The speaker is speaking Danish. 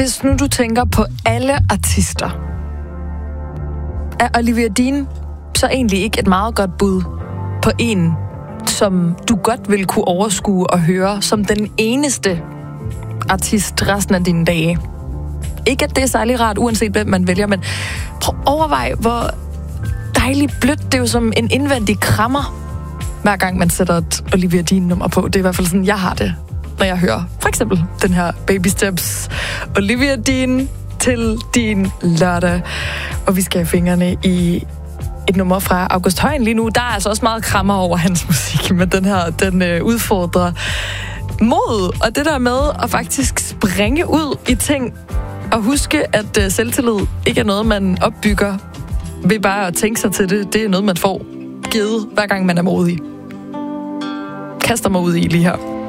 Hvis nu du tænker på alle artister, er Olivia Dean så egentlig ikke et meget godt bud på en, som du godt vil kunne overskue og høre som den eneste artist resten af dine dage? Ikke at det er særlig rart, uanset hvem man vælger, men prøv at overveje, hvor dejligt blødt det er jo som en indvendig krammer, hver gang man sætter et Olivia Dean-nummer på. Det er i hvert fald sådan, jeg har det, når jeg hører for eksempel den her Baby Steps Olivia Dean til din lørdag. Og vi skal have fingrene i et nummer fra August Højen lige nu. Der er altså også meget krammer over hans musik, men den her, den udfordrer mod, og det der med at faktisk springe ud i ting, og huske, at selvtillid ikke er noget, man opbygger ved bare at tænke sig til det. Det er noget, man får givet, hver gang man er modig. Kaster mig ud i lige her.